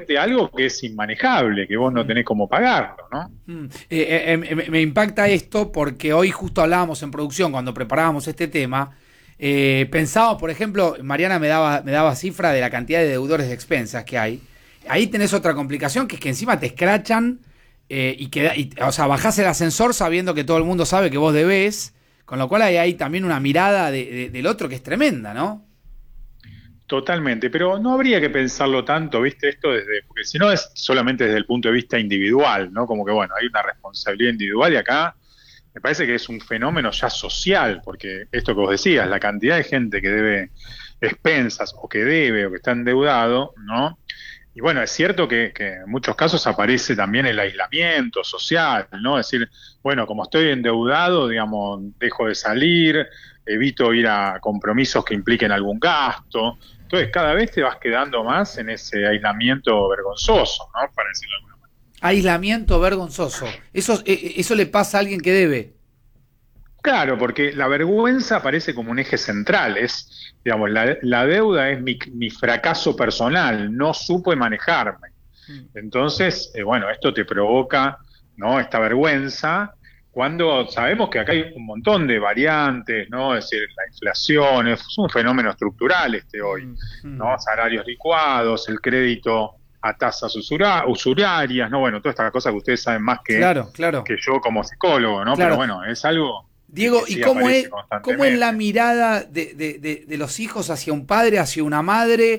repente algo que es inmanejable, que vos no tenés cómo pagarlo, ¿no? Me impacta esto porque hoy justo hablábamos en producción, cuando preparábamos este tema, pensábamos, por ejemplo, Mariana me daba cifra de la cantidad de deudores de expensas que hay. Ahí tenés otra complicación, que es que encima te escrachan o sea, bajás el ascensor sabiendo que todo el mundo sabe que vos debés, con lo cual hay también una mirada del otro que es tremenda, ¿no? Totalmente, pero no habría que pensarlo tanto, ¿viste? Porque si no es solamente desde el punto de vista individual, ¿no? Como que, bueno, hay una responsabilidad individual y acá me parece que es un fenómeno ya social, porque esto que vos decías, la cantidad de gente que debe expensas o que debe o que está endeudado, ¿no? Y bueno, es cierto que en muchos casos aparece también el aislamiento social, ¿no? Es decir, bueno, como estoy endeudado, digamos, dejo de salir, evito ir a compromisos que impliquen algún gasto. Entonces, cada vez te vas quedando más en ese aislamiento vergonzoso, ¿no? Para decirlo de alguna manera. Aislamiento vergonzoso. Eso le pasa a alguien que debe. Claro, porque la vergüenza aparece como un eje central, digamos, la deuda es mi fracaso personal, no supe manejarme. Entonces, bueno, esto te provoca, ¿no? Esta vergüenza, cuando sabemos que acá hay un montón de variantes, ¿no? Es decir, la inflación es un fenómeno estructural hoy, ¿no? Salarios licuados, el crédito a tasas usurarias, ¿no? Bueno, todas estas cosas que ustedes saben más Claro, claro, que yo como psicólogo, ¿no? Pero claro. bueno, es algo Diego, que ¿y sí aparece cómo es la constantemente. mirada de los hijos hacia un padre, hacia una madre?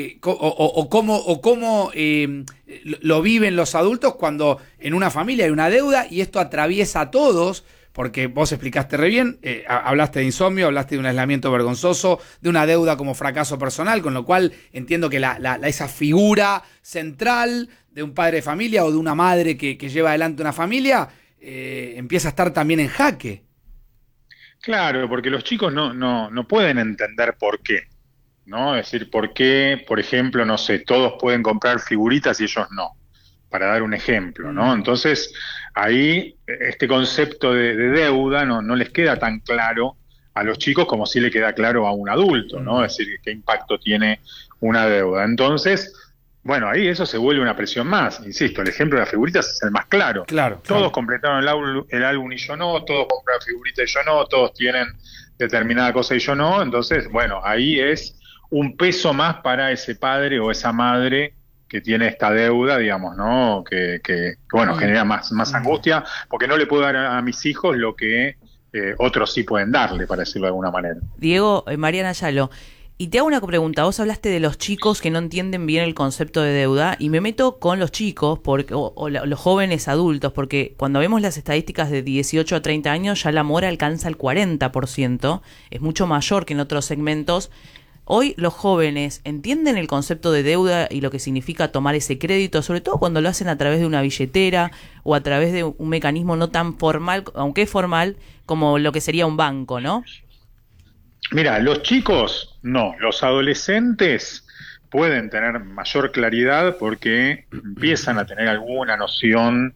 ¿Cómo lo viven los adultos cuando en una familia hay una deuda y esto atraviesa a todos? Porque vos explicaste re bien, hablaste de insomnio, hablaste de un aislamiento vergonzoso, de una deuda como fracaso personal, con lo cual entiendo que esa figura central de un padre de familia o de una madre que lleva adelante una familia empieza a estar también en jaque. Claro, porque los chicos no pueden entender por qué, ¿no? Es decir, por qué, por ejemplo, no sé, todos pueden comprar figuritas y ellos no, para dar un ejemplo, ¿no? Mm. Entonces, ahí este concepto de deuda no les queda tan claro a los chicos como si le queda claro a un adulto, ¿no? Mm. Es decir, qué impacto tiene una deuda. Entonces, bueno, ahí eso se vuelve una presión más. Insisto, el ejemplo de las figuritas es el más claro. Claro, Todos claro. completaron el álbum y yo no, todos compraron figuritas y yo no, todos tienen determinada cosa y yo no. Entonces, bueno, ahí es un peso más para ese padre o esa madre que tiene esta deuda, digamos, ¿no? Bueno, Mm. genera más Mm. angustia, porque no le puedo dar a mis hijos lo que otros sí pueden darle, para decirlo de alguna manera. Diego, Mariana Yalo, y te hago una pregunta. Vos hablaste de los chicos que no entienden bien el concepto de deuda y me meto con los chicos los jóvenes adultos, porque cuando vemos las estadísticas de 18 a 30 años ya la mora alcanza el 40%, es mucho mayor que en otros segmentos. Hoy los jóvenes entienden el concepto de deuda y lo que significa tomar ese crédito, sobre todo cuando lo hacen a través de una billetera o a través de un mecanismo no tan formal, aunque es formal, como lo que sería un banco, ¿no? Mira, los chicos no, los adolescentes pueden tener mayor claridad porque empiezan a tener alguna noción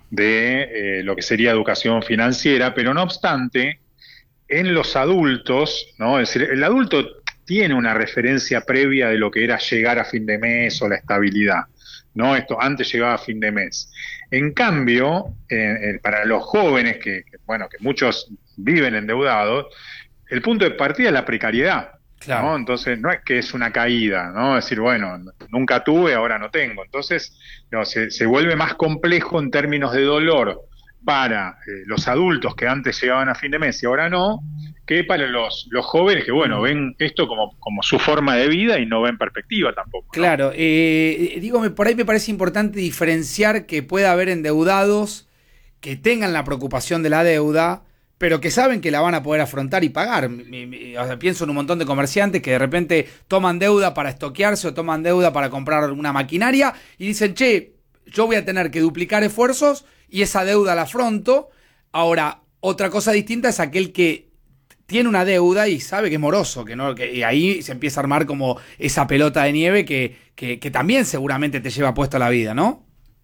de lo que sería educación financiera, pero no obstante, en los adultos, ¿no? Es decir, el adulto tiene una referencia previa de lo que era llegar a fin de mes o la estabilidad, ¿no? Esto antes llegaba a fin de mes. En cambio, para los jóvenes bueno, que muchos viven endeudados, el punto de partida es la precariedad, Claro. ¿no? Entonces no es que es una caída, ¿no? Es decir, bueno, nunca tuve, ahora no tengo. Entonces, no, se vuelve más complejo en términos de dolor para los adultos que antes llegaban a fin de mes y ahora no, que para los jóvenes que, bueno, Mm. ven esto como su forma de vida y no ven perspectiva tampoco, ¿no? Claro, digo, por ahí me parece importante diferenciar que pueda haber endeudados que tengan la preocupación de la deuda, pero que saben que la van a poder afrontar y pagar. O sea, pienso en un montón de comerciantes que de repente toman deuda para estoquearse o toman deuda para comprar una maquinaria y dicen, che, yo voy a tener que duplicar esfuerzos y esa deuda la afronto. Ahora, otra cosa distinta es aquel que tiene una deuda y sabe que es moroso, y ahí se empieza a armar como esa pelota de nieve que también seguramente te lleva puesto a la vida, ¿no?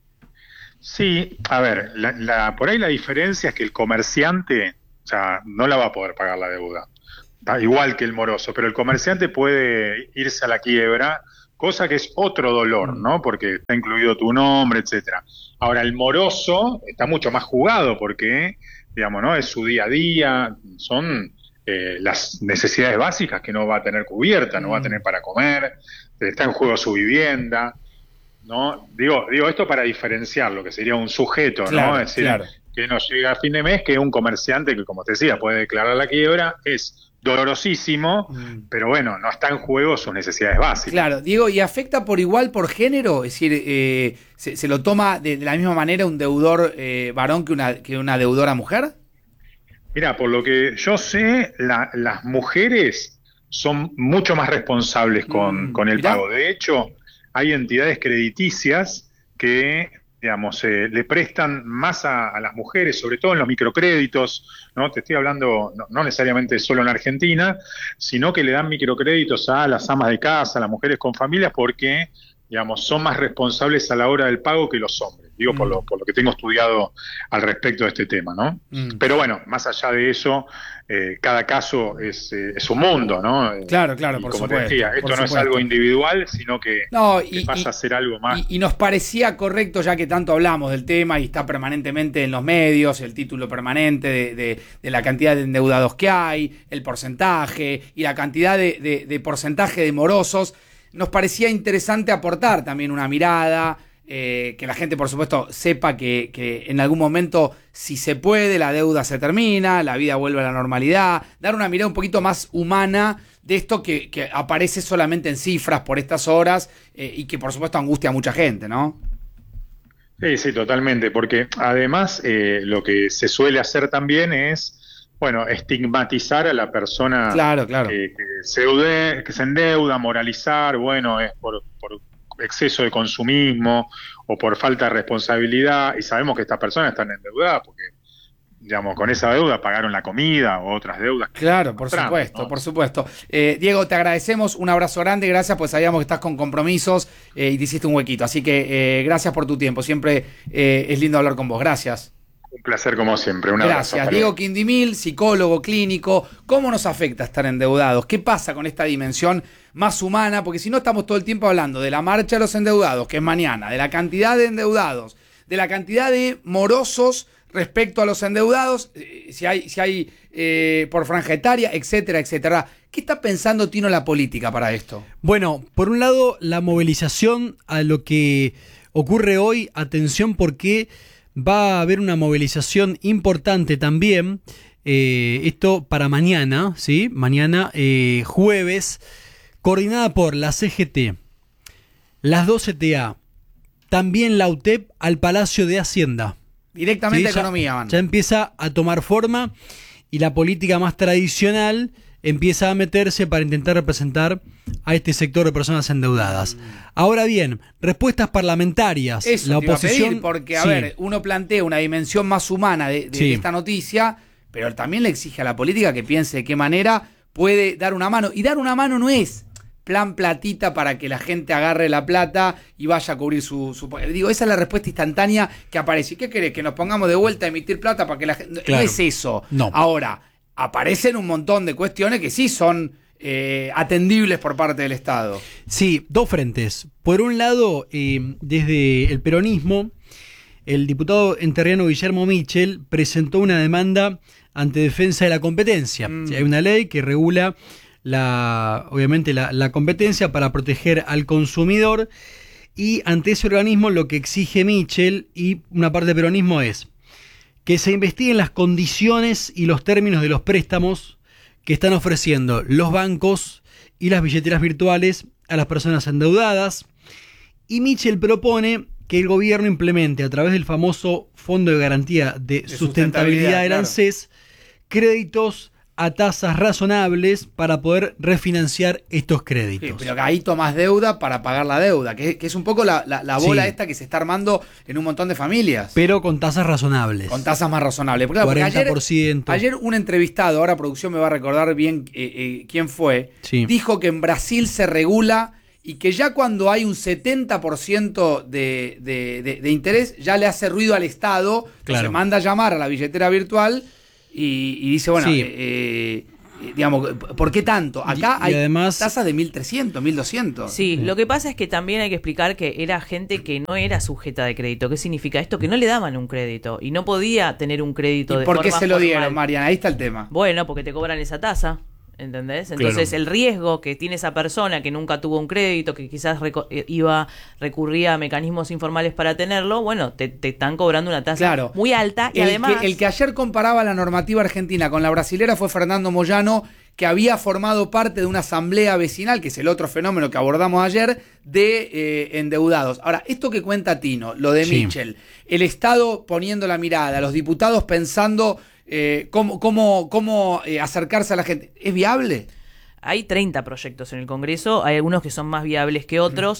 Sí, a ver, por ahí la diferencia es que el comerciante, o sea, no la va a poder pagar la deuda, igual que el moroso, pero el comerciante puede irse a la quiebra cosa que es otro dolor, ¿no? Porque está incluido tu nombre, etcétera. Ahora, el moroso está mucho más jugado porque, digamos, ¿no? Es su día a día, son las necesidades básicas que no va a tener cubierta, no va a tener para comer, está en juego su vivienda, ¿no? Digo esto para diferenciar lo que sería un sujeto, claro, ¿no? Es decir, claro. que no llega a fin de mes, que un comerciante que, como te decía, puede declarar la quiebra, es dolorosísimo, pero bueno, no está en juego sus necesidades básicas. Claro, Diego, ¿y afecta por igual por género? Es decir, ¿se lo toma de la misma manera un deudor varón que una deudora mujer? Mira, por lo que yo sé, las mujeres son mucho más responsables con el mirá. pago. De hecho, hay entidades crediticias que, digamos, le prestan más a las mujeres, sobre todo en los microcréditos, ¿no? Te estoy hablando no necesariamente solo en Argentina, sino que le dan microcréditos a las amas de casa, a las mujeres con familias, porque, digamos, son más responsables a la hora del pago que los hombres. Digo, por lo que tengo estudiado al respecto de este tema, ¿no? Pero bueno, más allá de eso, cada caso es un mundo, ¿no? Claro, y por como supuesto. te decía, esto no es algo individual, sino que pasa a ser algo más. Y nos parecía correcto, ya que tanto hablamos del tema y está permanentemente en los medios, el título permanente de la cantidad de endeudados que hay, el porcentaje y la cantidad de porcentaje de morosos, nos parecía interesante aportar también una mirada. Que la gente, por supuesto, sepa que en algún momento, si se puede, la deuda se termina, la vida vuelve a la normalidad, dar una mirada un poquito más humana de esto que aparece solamente en cifras por estas horas y que, por supuesto, angustia a mucha gente, ¿no? Sí, totalmente, porque además lo que se suele hacer también es, bueno, estigmatizar a la persona claro. Que se endeuda, moralizar, bueno, es por exceso de consumismo o por falta de responsabilidad, y sabemos que estas personas están endeudadas porque, digamos, con esa deuda pagaron la comida o otras deudas. Claro, por supuesto, ¿no? Por supuesto. Diego, te agradecemos, un abrazo grande, gracias, pues sabíamos que estás con compromisos y te hiciste un huequito, así que gracias por tu tiempo, siempre es lindo hablar con vos, gracias. Un placer como siempre, un abrazo. Gracias, Diego Quindimil, psicólogo clínico. ¿Cómo nos afecta estar endeudados? ¿Qué pasa con esta dimensión más humana? Porque si no estamos todo el tiempo hablando de la marcha de los endeudados, que es mañana, de la cantidad de endeudados, de la cantidad de morosos respecto a los endeudados, si hay por franja etaria, etcétera, etcétera. ¿Qué está pensando, Tino, la política para esto? Bueno, por un lado, la movilización a lo que ocurre hoy, atención porque va a haber una movilización importante también, esto para mañana, ¿sí? Mañana, jueves, coordinada por la CGT, las dos CTA, también la UTEP al Palacio de Hacienda. Directamente ¿Sí? Economía van. Ya empieza a tomar forma y la política más tradicional empieza a meterse para intentar representar a este sector de personas endeudadas. Ahora bien, respuestas parlamentarias. Eso la te iba a oposición, pedir, porque, a sí. ver, uno plantea una dimensión más humana de esta noticia, pero también le exige a la política que piense de qué manera puede dar una mano. Y dar una mano no es plan platita para que la gente agarre la plata y vaya a cubrir su... Digo, esa es la respuesta instantánea que aparece. ¿Y qué querés? ¿Que nos pongamos de vuelta a emitir plata para que la gente...? Claro. No es eso. No. Ahora, aparecen un montón de cuestiones que sí son atendibles por parte del Estado. Sí, dos frentes. Por un lado, desde el peronismo, el diputado enterriano Guillermo Michel presentó una demanda ante Defensa de la Competencia. Sí, hay una ley que regula obviamente la competencia para proteger al consumidor, y ante ese organismo lo que exige Michel y una parte del peronismo es que se investiguen las condiciones y los términos de los préstamos que están ofreciendo los bancos y las billeteras virtuales a las personas endeudadas, y Michel propone que el gobierno implemente a través del famoso Fondo de Garantía de Sustentabilidad del ANSES créditos a tasas razonables para poder refinanciar estos créditos. Sí, pero que ahí tomás deuda para pagar la deuda, que es un poco la bola Sí. esta que se está armando en un montón de familias. Pero con tasas razonables. Con tasas más razonables. Porque, claro, porque 40%. ayer un entrevistado, ahora producción me va a recordar bien quién fue, Sí. dijo que en Brasil se regula y que ya cuando hay un 70% de interés ya le hace ruido al Estado, Claro. se manda a lamar a la billetera virtual y dice, bueno, Sí. Digamos, ¿por qué tanto? Acá y hay además, tasas de 1.300, 1.200. Sí, lo que pasa es que también hay que explicar que era gente que no era sujeta de crédito. ¿Qué significa esto? Que no le daban un crédito y no podía tener un crédito ¿Y de por qué forma se lo formal. dieron, Mariana? Ahí está el tema. Bueno, porque te cobran esa tasa. ¿Entendés? Entonces Claro. el riesgo que tiene esa persona que nunca tuvo un crédito, que quizás recurría a mecanismos informales para tenerlo, bueno, te están cobrando una tasa Claro. muy alta y además... El que ayer comparaba la normativa argentina con la brasilera fue Fernando Moyano, que había formado parte de una asamblea vecinal, que es el otro fenómeno que abordamos ayer, de endeudados. Ahora, esto que cuenta Tino, lo de Sí. Mitchell, el Estado poniendo la mirada, los diputados pensando cómo acercarse a la gente, ¿es viable? Hay 30 proyectos en el Congreso, hay algunos que son más viables que otros.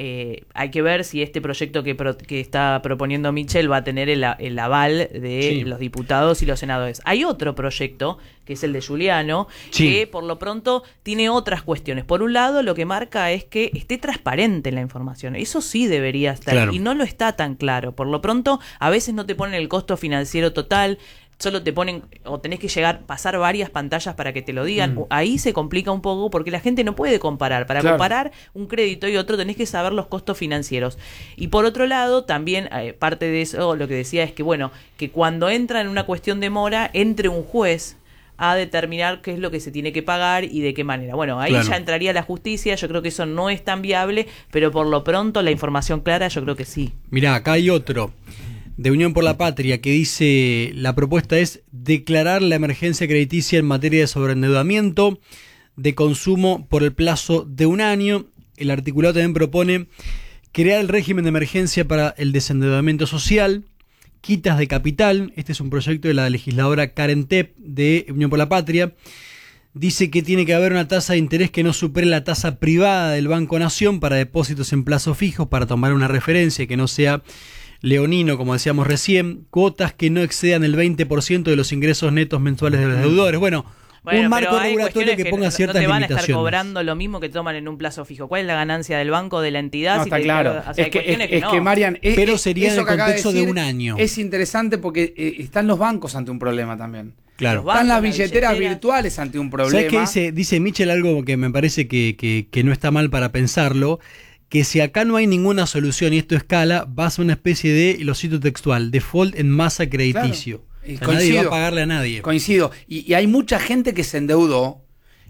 Hay que ver si este proyecto que está proponiendo Mitchell va a tener el aval de los diputados y los senadores. Hay otro proyecto, que es el de Giuliano, que por lo pronto tiene otras cuestiones. Por un lado, lo que marca es que esté transparente la información. Eso sí debería estar, Claro. y no lo está tan claro. Por lo pronto, a veces no te ponen el costo financiero total, solo te ponen, o tenés que pasar varias pantallas para que te lo digan. Ahí se complica un poco porque la gente no puede comparar. Para Claro. comparar un crédito y otro tenés que saber los costos financieros. Y por otro lado, también parte de eso, lo que decía es que, bueno, que cuando entra en una cuestión de mora, entre un juez a determinar qué es lo que se tiene que pagar y de qué manera. Bueno, ahí Claro. ya entraría la justicia. Yo creo que eso no es tan viable, pero por lo pronto la información clara yo creo que sí. mirá, acá hay otro de Unión por la Patria que dice, la propuesta es declarar la emergencia crediticia en materia de sobreendeudamiento de consumo por el plazo de 1 año. El articulado también propone crear el régimen de emergencia para el desendeudamiento social, quitas de capital. Este es un proyecto de la legisladora Karen Tepp de Unión por la Patria. Dice que tiene que haber una tasa de interés que no supere la tasa privada del Banco Nación para depósitos en plazos fijos, para tomar una referencia que no sea leonino, como decíamos recién, cuotas que no excedan el 20% de los ingresos netos mensuales de los deudores. Bueno, un marco pero hay regulatorio cuestiones que ponga no ciertas te van a limitaciones. estar cobrando lo mismo que toman en un plazo fijo. ¿Cuál es la ganancia del banco, de la entidad? No, si está te claro. declara- o sea, hay cuestiones Es no. que, Marian, Pero sería en eso el que acaba contexto de decir 1 año. Es interesante porque están los bancos ante un problema también. Claro. Los Están las bancos, la billeteras billetera. virtuales ante un problema. ¿Sabes qué dice Mitchell? Algo que me parece que no está mal para pensarlo, que si acá no hay ninguna solución y esto escala, va a ser una especie de, y lo cito textual, default en masa crediticio. Claro. O sea, nadie Coincido. va a pagarle a nadie. Coincido. Y hay mucha gente que se endeudó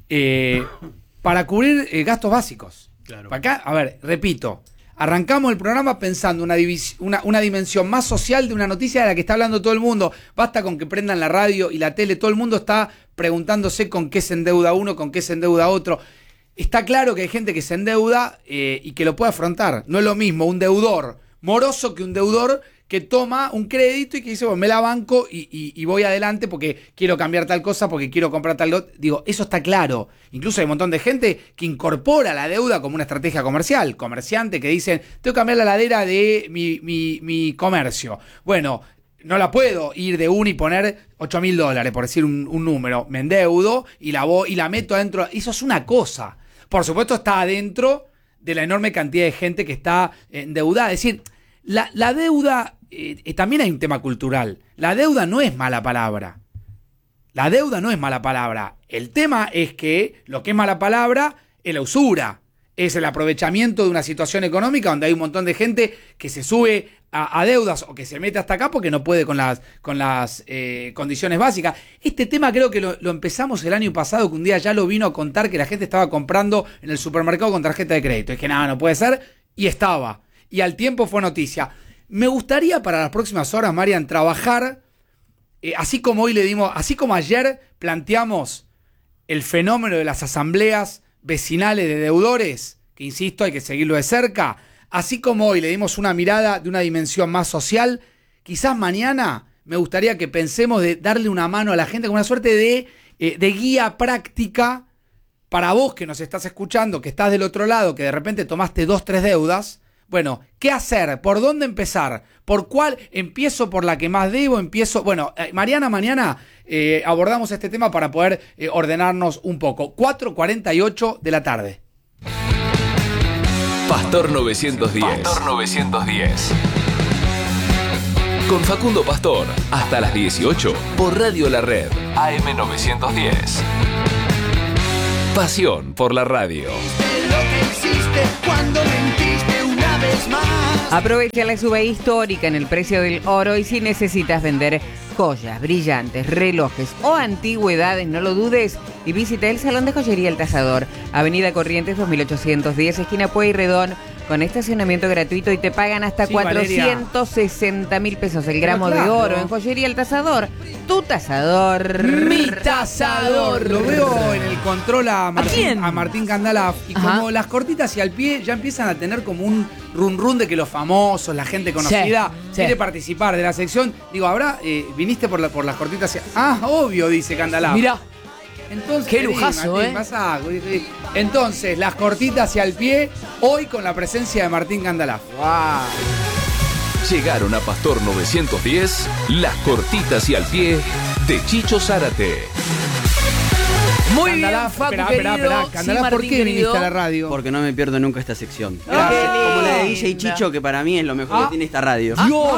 para cubrir gastos básicos. Claro. Para acá, a ver, repito, arrancamos el programa pensando una dimensión más social de una noticia de la que está hablando todo el mundo. Basta con que prendan la radio y la tele, todo el mundo está preguntándose con qué se endeuda uno, con qué se endeuda otro. Está claro que hay gente que se endeuda y que lo puede afrontar. No es lo mismo un deudor moroso que un deudor que toma un crédito y que dice, bueno, me la banco y voy adelante porque quiero cambiar tal cosa, porque quiero comprar tal lot. Digo, eso está claro. Incluso hay un montón de gente que incorpora la deuda como una estrategia comercial. Comerciantes que dicen, tengo que cambiar la heladera de mi comercio. Bueno, no la puedo ir de una y poner $8.000, por decir un número. Me endeudo y la meto adentro. Eso es una cosa. Por supuesto está adentro de la enorme cantidad de gente que está endeudada. Es decir, la deuda, también hay un tema cultural. La deuda no es mala palabra. La deuda no es mala palabra. El tema es que lo que es mala palabra es la usura. Es el aprovechamiento de una situación económica donde hay un montón de gente que se sube a deudas o que se mete hasta acá porque no puede con las condiciones básicas. Este tema creo que lo empezamos el año pasado, que un día ya lo vino a contar que la gente estaba comprando en el supermercado con tarjeta de crédito. Es que nada, no puede ser. Y estaba. Y al tiempo fue noticia. Me gustaría para las próximas horas, Marian, trabajar, así como ayer planteamos el fenómeno de las asambleas vecinales de deudores, que insisto, hay que seguirlo de cerca, así como hoy le dimos una mirada de una dimensión más social, quizás mañana me gustaría que pensemos de darle una mano a la gente con una suerte de guía práctica para vos que nos estás escuchando, que estás del otro lado, que de repente tomaste 2, 3 deudas. Bueno, ¿qué hacer? ¿Por dónde empezar? ¿Por cuál? ¿Empiezo por la que más debo? Bueno, Mariana, mañana abordamos este tema para poder ordenarnos un poco. 4:48 de la tarde. Pastor 910. Pastor 910. con Facundo Pastor, hasta las 18 por Radio La Red, AM910. Pasión por la radio. Aprovecha la suba histórica en el precio del oro y si necesitas vender joyas, brillantes, relojes o antigüedades, no lo dudes y visita el Salón de Joyería El Tasador, Avenida Corrientes 2810, esquina Pueyrredón, con estacionamiento gratuito y te pagan hasta Sí, 460.000 pesos el gramo de oro en Joyería El Tasador. Tu tasador. Mi tasador. Lo veo en el control a quién? Martín Candalaf y Ajá. como las cortitas y al pie ya empiezan a tener como un run de que los famosos, la gente conocida Sí. quiere participar de la sección. Digo, ¿habrá? ¿Viniste por las cortitas? Obvio, dice Candalaf. Mirá, Entonces, Qué lujazo, Martín, pasá. Entonces, las cortitas hacia el pie, hoy con la presencia de Martín Candalaf. ¡Wow! Llegaron a Pastor 910, las cortitas y al pie de Chicho Zárate. muy bien, Candalaf, Facu, esperá, querido. Candalaf, Sí, ¿por Martín, qué viniste querido. a la radio? Porque no me pierdo nunca esta sección. Gracias. Como la de DJ Linda. Chicho, que para mí es lo mejor que tiene esta radio.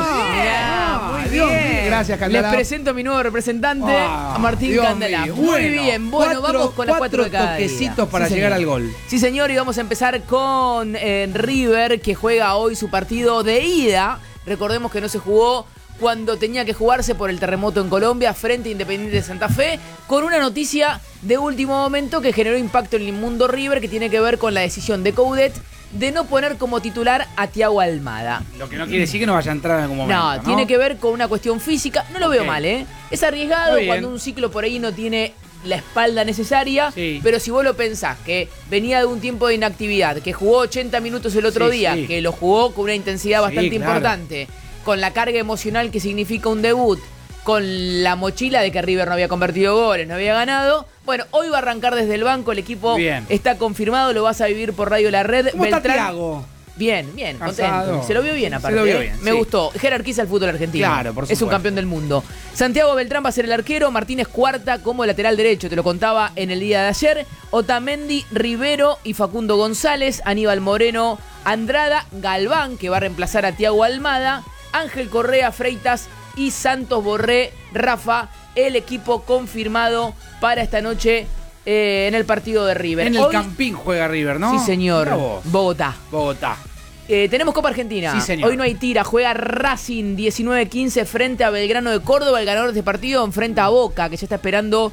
Muy Dios bien. mío, gracias, Les Candalaf. presento a mi nuevo representante, a Martín Dios Candalaf. mío. Muy bien, bueno, vamos con las 4 de cada día. toquecitos para Sí, llegar señor. al gol. Sí, señor, y vamos a empezar con River, que juega hoy su partido de ida. Recordemos que no se jugó cuando tenía que jugarse por el terremoto en Colombia frente a Independiente de Santa Fe, con una noticia de último momento que generó impacto en el mundo River, que tiene que ver con la decisión de Coudet de no poner como titular a Thiago Almada. Lo que no quiere decir que no vaya a entrar en algún momento. No, tiene que ver con una cuestión física. No lo veo Ok. mal, ¿eh? Es arriesgado Está bien. cuando un ciclo por ahí no tiene la espalda necesaria, Sí. pero si vos lo pensás que venía de un tiempo de inactividad, que jugó 80 minutos el otro Sí, día, sí. que lo jugó con una intensidad Sí, bastante claro. importante, con la carga emocional que significa un debut, con la mochila de que River no había convertido goles, no había ganado. Bueno, hoy va a arrancar desde el banco, el equipo Bien. está confirmado, lo vas a vivir por Radio La Red. ¿Cómo está Thiago? Bien, Cansado. contento. Se lo vio bien Se aparte. lo vio ¿eh? bien, Me sí. gustó. Jerarquiza el fútbol argentino. Claro, por Es un supuesto. campeón del mundo. Santiago Beltrán va a ser el arquero. Martínez Cuarta como lateral derecho. Te lo contaba en el día de ayer. Otamendi, Rivero y Facundo González. Aníbal Moreno, Andrada, Galván, que va a reemplazar a Thiago Almada. Ángel Correa, Freitas y Santos Borré. Rafa, el equipo confirmado para esta noche en el partido de River. En el Hoy- Campín juega River, ¿no? Sí, señor. Mirá vos. Bogotá. Bogotá. Tenemos Copa Argentina. Sí, señor. Hoy no hay tira. Juega Racing 19-15 frente a Belgrano de Córdoba. El ganador de este partido enfrenta a Boca, que ya está esperando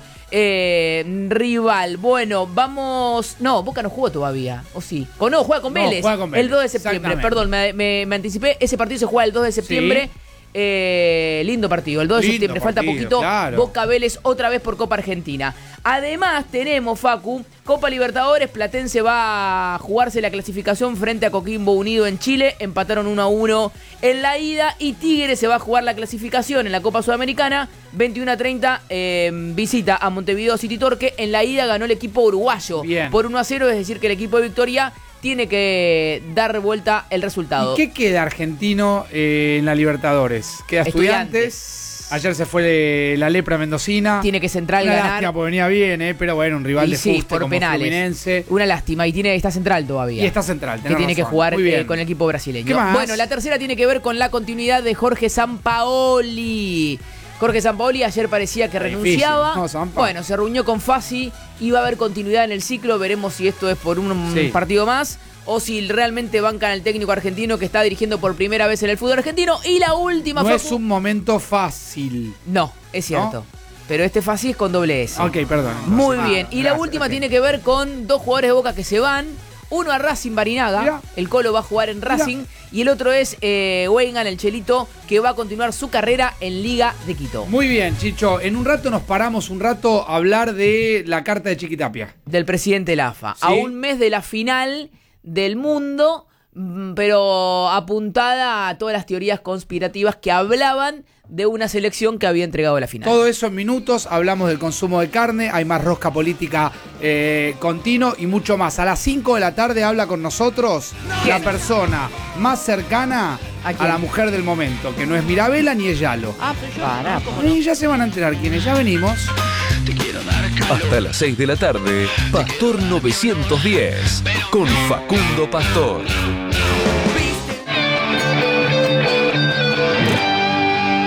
rival. Bueno, vamos... No, Boca no jugó todavía. ¿O sí? O no, juega con No, Vélez. juega con Vélez. El 2 de septiembre. Exactamente. Perdón, me anticipé. Ese partido se juega el 2 de septiembre. Lindo partido, el 2 de Lindo septiembre, falta partido, poquito. claro. Boca Vélez otra vez por Copa Argentina. Además tenemos, Facu, Copa Libertadores. Platense va a jugarse la clasificación frente a Coquimbo Unido en Chile. Empataron 1-1 en la ida. Y Tigre se va a jugar la clasificación en la Copa Sudamericana. 21-30 visita a Montevideo City Torque. En la ida ganó el equipo uruguayo Bien. por 1-0, es decir que el equipo de Victoria tiene que dar vuelta el resultado. ¿Y qué queda argentino en la Libertadores? Queda Estudiantes. Estudiantes. Ayer se fue la lepra mendocina. Tiene que Central Una ganar. lástima porque venía bien, pero bueno, un rival Y de sí, fuste por como penales. Fluminense. Una lástima. Y está Central todavía. Y está Central, Que tenés tiene que razón. jugar Muy bien. con el equipo brasileño. ¿Qué más? Bueno, la tercera tiene que ver con la continuidad de Jorge Sampaoli. Jorge Sampaoli ayer parecía que Difícil, renunciaba. ¿no, Sampa? Bueno, se reunió con Fassi y va a haber continuidad en el ciclo. Veremos si esto es por un Sí. partido más o si realmente bancan al técnico argentino que está dirigiendo por primera vez en el fútbol argentino. Y la última, No Facu- es un momento fácil. No, es cierto. Pero este Fassi es con doble S. Ok, perdón. Muy Ah, bien. Y la gracias, última ok. tiene que ver con dos jugadores de Boca que se van. Uno a Racing Barinaga. Mirá. El Colo va a jugar en Racing. Y el otro es Weigan, el Chelito, que va a continuar su carrera en Liga de Quito. Muy bien, Chicho. En un rato nos paramos un rato a hablar de la carta de Chiquitapia. Del presidente Lafa. Sí. A un mes de la final del mundo, pero apuntada a todas las teorías conspirativas que hablaban de una selección que había entregado la final. Todo eso en minutos, hablamos del consumo de carne, hay más rosca política continuo y mucho más. A las 5 de la tarde habla con nosotros ¿Quién? la persona más cercana ¿A a quién? la mujer del momento, que no es Mirabela ni es Yalo. Pará. Y ya se van a enterar quiénes, ya venimos. Hasta las 6 de la tarde, Pastor 910, con Facundo Pastor.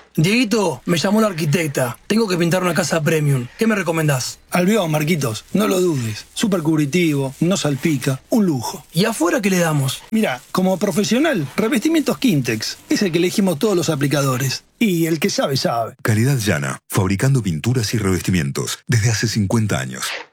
Dieguito, me llamó la arquitecta. Tengo que pintar una casa premium. ¿Qué me recomendás? Albión, Marquitos, no lo dudes. Súper cubritivo, no salpica, un lujo. ¿Y afuera qué le damos? Mira, como profesional, revestimientos Quintex. Es el que elegimos todos los aplicadores. Y el que sabe, sabe. Calidad Llana, fabricando pinturas y revestimientos desde hace 50 años.